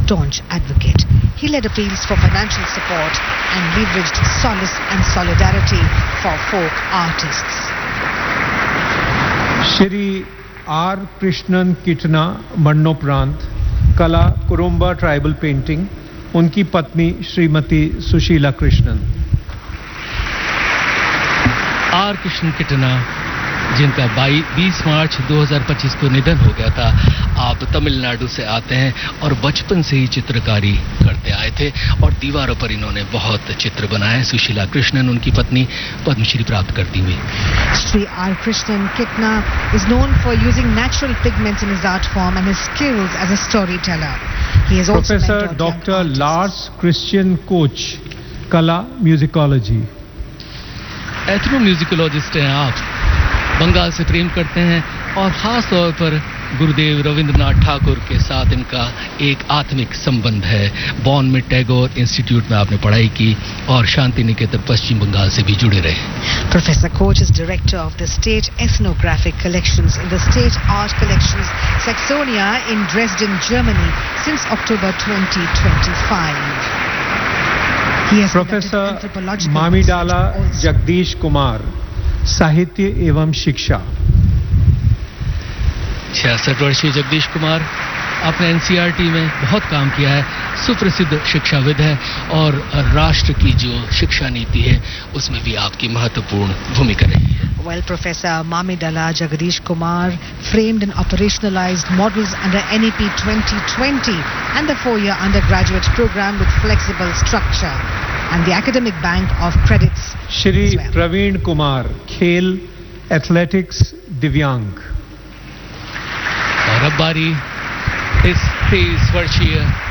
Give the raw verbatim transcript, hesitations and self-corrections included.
staunch advocate. He led appeals for financial support and leveraged solace and solidarity for folk artists. Shri are Krishnan किटना मरणोपरांत कला Kurumba tribal painting, उनकी पत्नी Shrimati Sushila Krishnan. Are Krishnan किटना, जिनका बीस मार्च दो हज़ार पच्चीस को निधन हो गया था। आप तमिलनाडु से आते हैं और बचपन से ही चित्रकारी करते आए थे और दीवारों पर इन्होंने बहुत चित्र बनाए। सुशीला कृष्णन उनकी पत्नी, पद्मश्री प्राप्त करती हुई। Sri R. Krishnan Kitna is known for using natural pigments in his art form and his skills as a storyteller. He has also Professor mentored Doctor young artists. Lars Christian Koch, कला musicology. एथनोम्यूजिकोलॉजिस्ट हैं आप, बंगाल से प्रेम करते हैं और खास तौर पर गुरुदेव रविंद्रनाथ ठाकुर के साथ इनका एक आत्मिक संबंध है। बॉन में टैगोर इंस्टीट्यूट में आपने पढ़ाई की और शांति निकेतन पश्चिम बंगाल से भी जुड़े रहे। Professor Koch is director of the State Ethnographic Collections in the State Art Collections Saxonia in Dresden, Germany since October twenty twenty-five. He has professor मामीडाला Jagdish Kumar, साहित्य एवं शिक्षा। छियासठ वर्षीय जगदीश कुमार आपने एनसीईआरटी में बहुत काम किया है, सुप्रसिद्ध शिक्षाविद है और राष्ट्र की जो शिक्षा नीति है उसमें भी आपकी महत्वपूर्ण भूमिका रही है। Well, Professor Mamidala Jagadish Kumar framed and operationalized models under N E P twenty twenty and the four-year undergraduate program with flexible structure and the academic bank of credits. Shri Praveen Kumar, खेल एथलेटिक्स दिव्यांग। और अब बारी इस तेईस वर्षीय